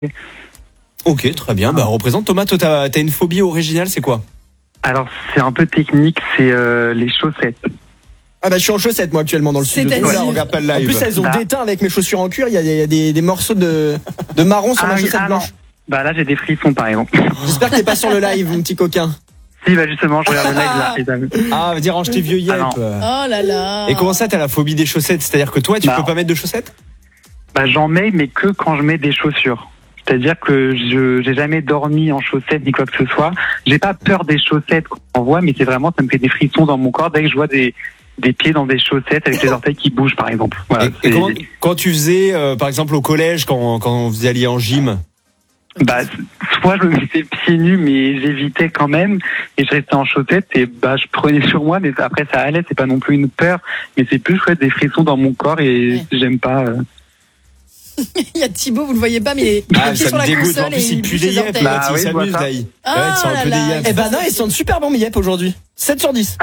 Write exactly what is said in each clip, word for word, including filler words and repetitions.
Ok, très bien. Bah, représente Thomas, toi, t'as, t'as une phobie originale, c'est quoi? Alors, c'est un peu technique, c'est euh, les chaussettes. Ah bah je suis en chaussettes moi actuellement dans le studio. C'est-à-dire Voilà, on regarde pas le live. En plus elles ont Bah. déteint avec mes chaussures en cuir. Il y a, il y a des, des morceaux de, de marron sur Ah ma oui, chaussette ah non. blanche. Bah là, j'ai des frissons, par exemple. J'espère que t'es pas sur le live, mon petit coquin. Si, bah justement, je regarde le live là. Et ça- Ah, vas-y, range tes vieux yep. Ah non. Oh là là. Et comment ça, t'as la phobie des chaussettes? C'est-à-dire que toi, tu Bah. peux pas mettre de chaussettes? Bah j'en mets, mais que quand je mets des chaussures. C'est-à-dire que je j'ai jamais dormi en chaussettes ni quoi que ce soit. J'ai pas peur des chaussettes qu'on voit, mais c'est vraiment, ça me fait des frissons dans mon corps dès que je vois des des pieds dans des chaussettes avec les orteils qui bougent, par exemple. Voilà. Et, et c'est- comment, quand tu faisais, euh, par exemple, au collège, quand, quand vous alliez en gym? Bah, soit je me mettais pieds nus, mais j'évitais quand même, et je restais en chaussettes, et bah, je prenais sur moi, mais après ça allait, c'est pas non plus une peur, mais c'est plus ouais, des frissons dans mon corps, et Ouais. j'aime pas. Euh... Il y a Thibaut, vous le voyez pas, mais il est Ah, pieds ça sur me la dégoûte. console En plus, et il il pue bouge des ses yep. orteils. Là, Bah il oui, je vois s'amuse, ça. là. il- Ah Ouais, ils sont un là peu là. des yep. Eh ben non, ils sont super bons mes yep aujourd'hui. sept sur dix.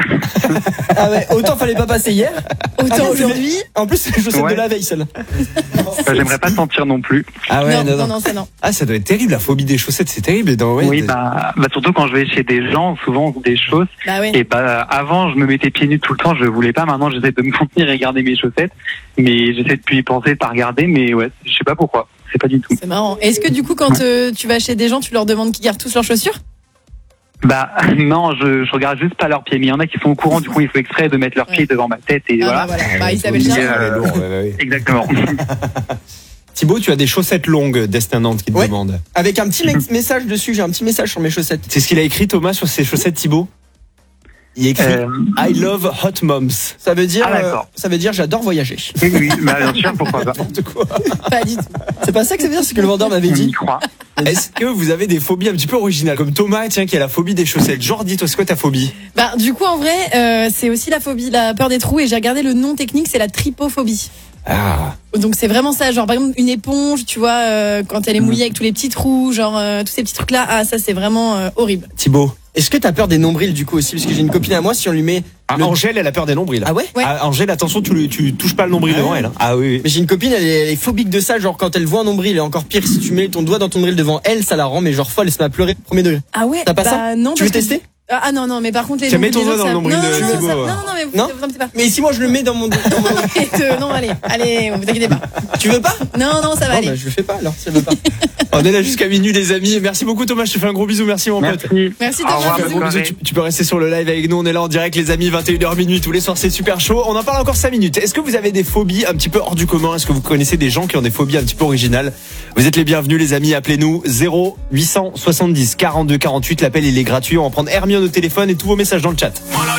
Ah ouais, autant fallait pas passer hier. Autant Ah, mais aujourd'hui. En plus c'est les chaussettes Ouais. de la veille celle-là. Bah, j'aimerais pas sentir non plus. Ah ouais, non, non, non, non. non, ça non. Ah, ça doit être terrible, la phobie des chaussettes, c'est terrible. Dans, ouais, Oui, t'es- bah, bah, surtout quand je vais chez des gens, souvent des choses, Bah ouais. et bah, avant, je me mettais pieds nus tout le temps, je voulais pas, maintenant, j'essaie de me contenir et garder mes chaussettes, mais j'essaie depuis y penser, de pas regarder, mais ouais, je sais pas pourquoi, c'est pas du tout. C'est marrant. Est-ce que du coup, quand euh, tu vas chez des gens, tu leur demandes qu'ils gardent tous leurs chaussures? Bah, non, je, je regarde juste pas leurs pieds, mais il y en a qui sont au courant, du coup, il faut exprès de mettre leurs Ouais. pieds devant ma tête, et Ah voilà. bah voilà. Bah, Ouais, Isabelle faut- Charles. Euh, ouais, lourd, ouais, ouais, ouais. Exactement. Thibaut, tu as des chaussettes longues, Destin Nantes qui te Ouais. demande. Avec un petit me- message dessus, j'ai un petit message sur mes chaussettes. C'est ce qu'il a écrit, Thomas, sur ses chaussettes, Thibaut? Il a écrit Euh, I love hot moms. Ça veut dire Ah, d'accord. euh, ça veut dire j'adore voyager. oui, oui, bah, bien sûr, pourquoi pas. N'importe quoi. Pas du tout. C'est pas ça que ça veut dire, c'est ce que le vendeur m'avait On y dit. croit. Est-ce que vous avez des phobies un petit peu originales? Comme Thomas, tiens, qui a la phobie des chaussettes. Jordi, toi, c'est quoi ta phobie? Bah, du coup, en vrai, euh, c'est aussi la phobie, la peur des trous. Et j'ai regardé le nom technique, c'est la trypophobie. Ah. Donc c'est vraiment ça, genre par exemple une éponge, tu vois, euh, quand elle est mouillée avec tous les petits trous, genre euh, tous ces petits trucs là, ah ça c'est vraiment euh, horrible. Thibaut. Est-ce que t'as peur des nombrils du coup aussi? Parce que j'ai une copine à moi, si on lui met. Ah, le- Angèle, elle a peur des nombrils. Ah ouais? Ouais. Ah, Angèle, attention, tu, le- tu touches pas le nombril Ah devant ouais. elle. hein. Ah oui, oui. Mais j'ai une copine, elle est, elle est phobique de ça, genre quand elle voit un nombril, et encore pire, si tu mets ton doigt dans ton nombril devant elle, ça la rend mais genre folle, elle se met à pleurer, premier degré. Ah ouais. T'as pas bah, ça? Non. Tu veux parce que- tester? Ah ah, non non, mais par contre les Tiens, mets ton nombrils, doigt dans ça- le nombril non, de non, non, Thibaut. ça- non non non mais vous, Non vous embêtez pas. Mais si moi je le mets dans mon. Dans mon... Arrête, euh, non allez allez, vous inquiétez pas. tu veux pas? Non non ça va Non, aller. bah, je le fais pas alors, si elle veut pas. On est là jusqu'à minuit, les amis. Merci beaucoup, Thomas. Je te fais un gros bisou. Merci, mon pote. Merci. Merci, Au Thomas, revoir, bisous. bonne Gros bisous, soirée. tu, tu peux rester sur le live avec nous, on est là en direct les amis, vingt et une heures minuit tous les soirs, c'est super chaud. On en parle encore cinq minutes. Est-ce que vous avez des phobies un petit peu hors du commun? Est-ce que vous connaissez des gens qui ont des phobies un petit peu originales? Vous êtes les bienvenus les amis, appelez-nous zéro huit cent soixante-dix quarante-deux quarante-huit, l'appel il est gratuit, on va prendre Hermione au téléphone et tous vos messages dans le chat.